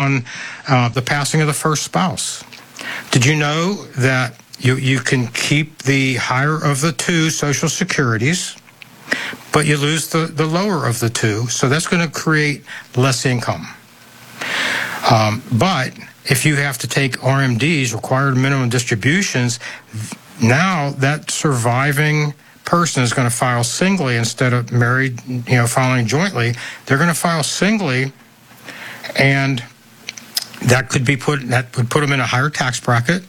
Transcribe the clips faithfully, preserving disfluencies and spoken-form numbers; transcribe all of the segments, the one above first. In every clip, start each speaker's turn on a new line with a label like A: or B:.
A: upon uh, the passing of the first spouse. Did you know that you, you can keep the higher of the two Social Securities, but you lose the, the lower of the two, so that's going to create less income. Um, but if you have to take R M Ds, required minimum distributions, now that surviving person is going to file singly instead of married, you know, filing jointly. They're going to file singly, and that could be put, that would put them in a higher tax bracket,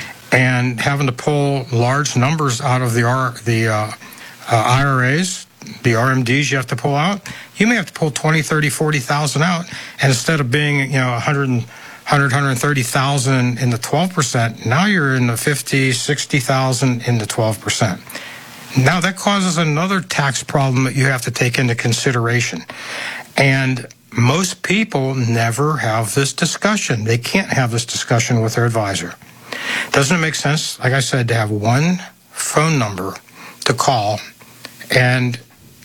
A: and having to pull large numbers out of the R, the uh, uh, I R As, the R M Ds you have to pull out, you may have to pull twenty, thirty, forty thousand out, and instead of being, you know, one hundred, one hundred, one hundred thirty thousand in the twelve percent, now you're in the fifty, sixty thousand in the twelve percent. Now that causes another tax problem that you have to take into consideration. And most people never have this discussion. They can't have this discussion with their advisor. Doesn't it make sense, like I said, to have one phone number to call and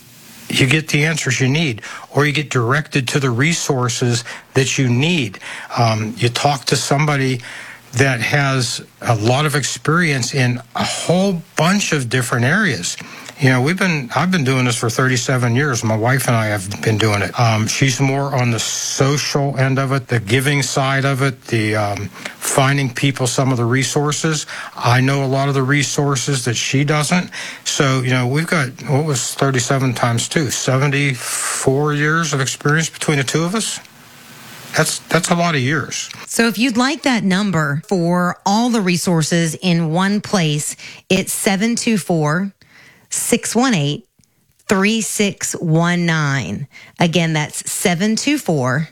A: you get the answers you need, or you get directed to the resources that you need. Um, you talk to somebody that has a lot of experience in a whole bunch of different areas. You know, we've been, I've been doing this for thirty-seven years. My wife and I have been doing it. Um, she's more on the social end of it, the giving side of it, the um, finding people some of the resources. I know a lot of the resources that she doesn't. So, you know, we've got, what was thirty-seven times two? seventy-four years of experience between the two of us. That's that's a lot of years.
B: So if you'd like that number for all the resources in one place, it's seven two four, six one eight, three six one nine. Again, that's seven two four,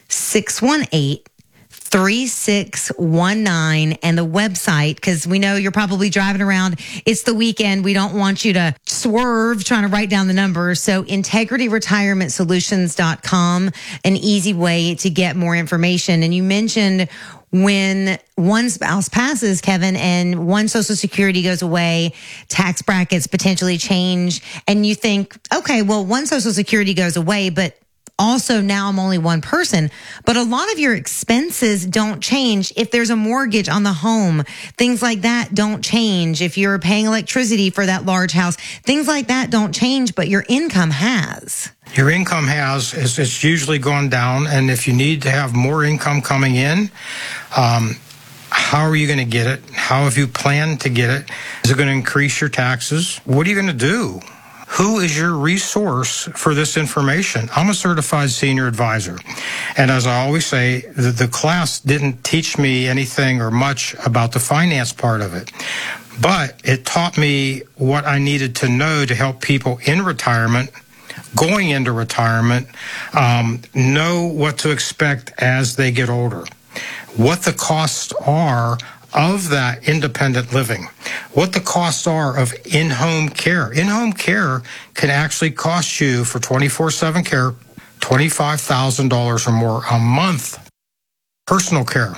B: six one eight, three six one nine. And the website, because we know you're probably driving around. It's the weekend. We don't want you to swerve trying to write down the numbers. So integrity retirement solutions dot com, an easy way to get more information. And you mentioned when one spouse passes, Kevin, and one Social Security goes away, tax brackets potentially change, and you think, okay, well, one Social Security goes away, but also now I'm only one person. But a lot of your expenses don't change. If there's a mortgage on the home, things like that don't change. If you're paying electricity for that large house, things like that don't change, but your income has.
A: Your income has, it's, it's usually gone down, and if you need to have more income coming in, um, how are you going to get it? How have you planned to get it? Is it going to increase your taxes? What are you going to do? Who is your resource for this information? I'm a certified senior advisor. And as I always say, the, the class didn't teach me anything or much about the finance part of it. But it taught me what I needed to know to help people in retirement, going into retirement, um, know what to expect as they get older, what the costs are of that independent living, what the costs are of in-home care. In-home care can actually cost you, for twenty-four seven care, twenty-five thousand dollars or more a month. Personal care,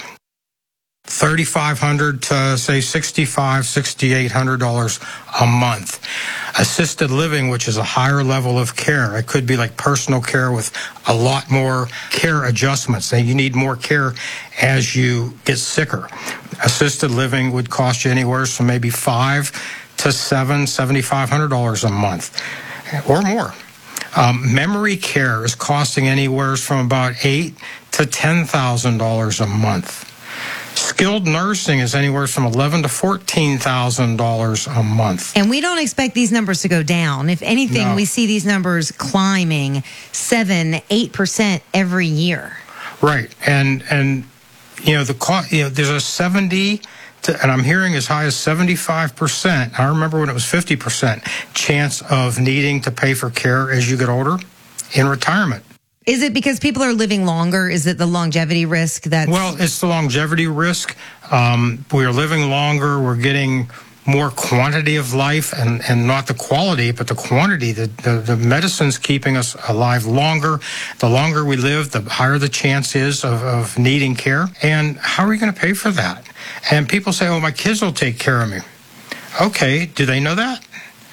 A: thirty-five hundred dollars to say sixty-five, sixty-eight hundred dollars a month. Assisted living, which is a higher level of care. It could be like personal care with a lot more care adjustments. And you need more care as you get sicker. Assisted living would cost you anywhere from maybe five to seven, seventy-five hundred dollars a month or more. Um, memory care is costing anywhere from about eight to ten thousand dollars a month. Skilled nursing is anywhere from eleven to fourteen thousand dollars a month.
B: And we don't expect these numbers to go down. If anything,
A: No.
B: we see these numbers climbing seven, eight percent every year.
A: Right, and and you know the cost. You know, there's a seventy, to, and I'm hearing as high as seventy-five percent. I remember when it was fifty percent chance of needing to pay for care as you get older in retirement.
B: Is it because people are living longer? Is it the longevity risk? That's
A: Well, it's the longevity risk. Um, we're living longer. We're getting more quantity of life, and, and not the quality, but the quantity. The, the, the medicine's keeping us alive longer. The longer we live, the higher the chance is of, of needing care. And how are you going to pay for that? And people say, oh, my kids will take care of me. Okay, do they know that?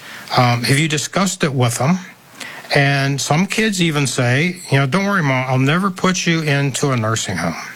A: Um, have you discussed it with them? And some kids even say, you know, don't worry, Mom, I'll never put you into a nursing home.